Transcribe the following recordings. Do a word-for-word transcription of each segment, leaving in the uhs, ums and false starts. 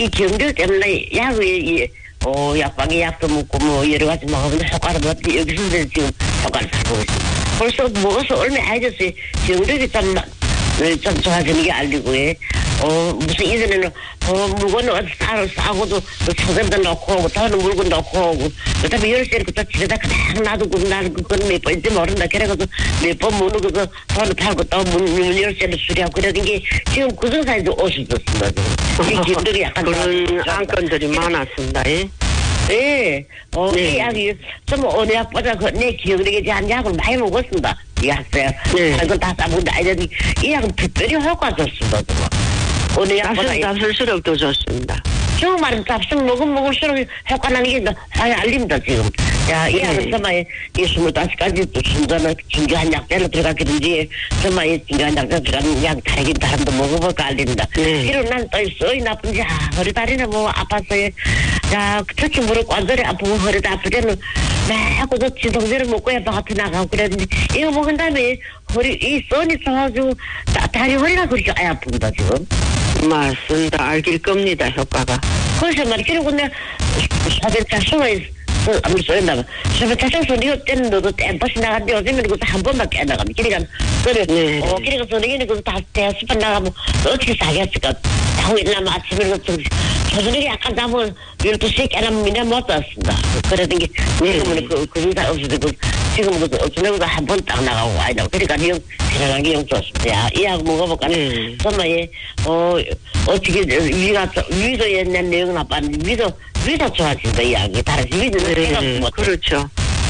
이 경력 때문에 약의 이 어, 약방에 약도 먹고 뭐 여러 가지 먹으면 효과를 봤더니 여기서 지금 효과를 받고 있습니다. 벌써 먹어서 얼마 안 됐어요. 경력이 좀, 좀 좋아지는 게 알리고, 예. 어, 무슨 이전에는, 어, 물건 싸, 싸고도, 또 청점도 넣고 오고, 다른 물건 넣고 오고, 그 다음에 열쇠 이렇게 또 집에다 그냥 놔두고, 나는 그건 몇 번인지 모른다. 그래가지고 몇 번 무는 그거 돈을 팔고 또 문, 문 열쇠를 수리하고 그러던 게 지금 그 정사에도 없어졌습니다. 이 기분들이 약간. 그런 안건들이 많았습니다, 예. 예, 어, 네. 이 약이 좀 어느 약보다 그 내 기억력에 대한 약을 많이 먹었습니다. 이 약세. 네. 이건 다 싸본데 아니 이 약은 특별히 효과 좋습니다. 어느 약보다 납술수록도 좋습니다. 정말 납술 먹으면 먹을수록 효과 나는 게 많이 알립니다 지금. 야, 이 약은 네. 정말 이 스물다섯 가지 또 순전한 중요한 약재로 들어갔겠는지 정말 이 중요한 약재 들어가는 약 다르긴 다른데 먹어볼까 알립니다. 네. 그리고 난 또 쏘이 나쁜지 아, 허리 다리는 뭐 아팠어요. 자, 특히 무릎 관절이 아프고 허리도 아플 때는 매고 저 진통제를 먹고 해봐 같은 나가고 그랬는데 이거 먹은 다음에 허리 이 쏘니 써가지고 다, 다리 허리가 그렇게 안 아픕니다 지금. 맞습니다. 알길 겁니다, 효과가. 그래서 말이야. 그리고 내가 사전차 숨어있어. 아무리 쏘였나봐. 사전차 숨어 때는 너도 땜버시 나갔는데 요즘에는 그것도 한 번밖에 안 나갑니다. 그러니까 그래. 네. 어, 그러니까 선생님이 그거 다 대수판 나가면 어떻게 사겠을까. 자고 일어나면 아침에 그 조선일이 약간 자면 열두 시에 깨나면 그냥 못 잤습니다. 그러던 게 지금은 그, 그 의사 없어지고 지금은 그 어쩌면 한 번 딱 나가고 아니 나고 그러니까 영 편안한 게 영 좋습니다. 야, 이 약 먹어볼까? 네. 정말 예, 어, 어떻게 위가 위도 옛날 내용은 나빴는데 위도 위도 좋아진다 이 약이 다른 위도는 네, 생각 못. 그렇죠.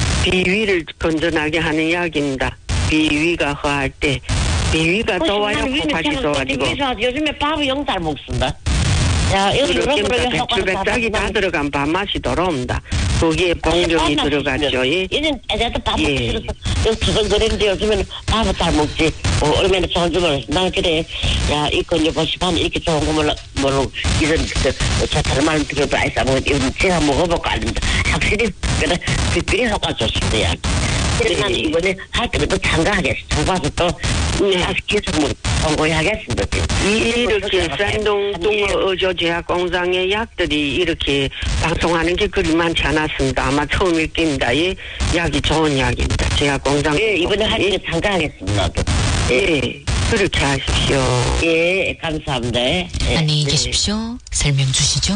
비위를 건전하게 하는 약입니다. 비위가 허할 때 비위가 좋아야 코까지 좋아지고. 요즘에 밥을 영 잘 먹습니다. 야, 여기 그렇습니다. 배추백작이 다 들어간 밥맛이 돌아옵니다. 거기에 봉종이 들어갔죠. 예. 얘는 애들도 밥 먹기 예. 싫어서 여기 두번 그랬는데 요즘에는 밥을 잘 먹지. 어, 얼마나 좋은 줄 몰랐어. 난 그래. 야, 이건 여보시반 이렇게 좋은 거 몰라. 모르고 이런 그 자타를 말 들어도 아이 싸먹은 이건 제가 먹어볼까 알립니다. 확실히 그래 특별히 효과 좋습니다. 야. 그래서 난 이번에 할 때는 또 참가하겠습니다. 참가해서 또 다시 계속 공고하겠습니다. 이렇게山东 뚱어 의료제약 공장의 약들이 이렇게 방송하는 게 그리 많지 않았습니다. 아마 처음일 겁니다. 이 약이 좋은 약입니다. 제약 공장. 예, 이번에 할 때 참가하겠습니다. 예, 그렇게 하십시오. 예, 감사합니다. 예. 안녕히 계십시오. 설명 주시죠.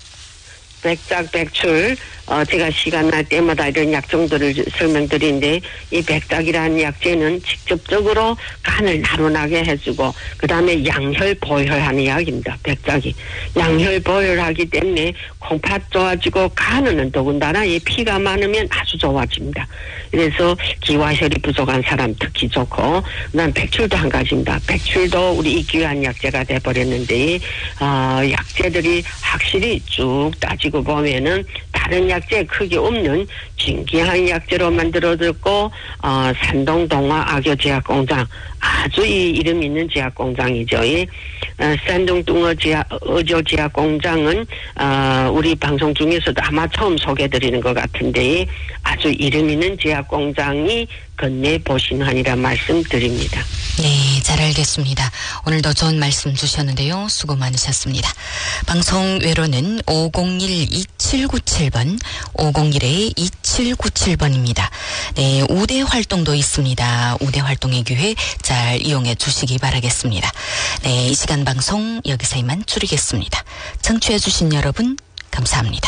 백작, 백출, 어, 제가 시간 날 때마다 이런 약종들을 설명드리는데, 이 백작이라는 약재는 직접적으로 간을 나른하게 해주고, 그 다음에 양혈, 보혈하는 약입니다. 백작이. 양혈, 보혈하기 때문에 콩팥 좋아지고, 간은 더군다나 이 피가 많으면 아주 좋아집니다. 그래서 기와혈이 부족한 사람 특히 좋고, 그 다음 백출도 한 가지입니다. 백출도 우리 이 귀한 약재가 돼버렸는데, 어, 약재들이 확실히 쭉 따지고 보면은 다른 약재에 크게 없는 진귀한 약재로 만들어졌고, 어, 산동 동화 악교 제약 공장, 아주 이 이름 있는 제약 공장이죠. 이 어, 산동 뚱어 제약 의료 제약 공장은 어, 우리 방송 중에서도 아마 처음 소개드리는 것 같은데 아주 이름 있는 제약 공장이 건네 보신하니라 말씀드립니다. 네, 잘 알겠습니다. 오늘도 좋은 말씀 주셨는데요. 수고 많으셨습니다. 방송 외로는 오공일 이칠구칠 번, 오공일 이칠구칠 번입니다. 네, 우대 활동도 있습니다. 우대 활동의 기회 잘 이용해 주시기 바라겠습니다. 네, 이 시간 방송 여기서 이만 줄이겠습니다. 청취해 주신 여러분 감사합니다.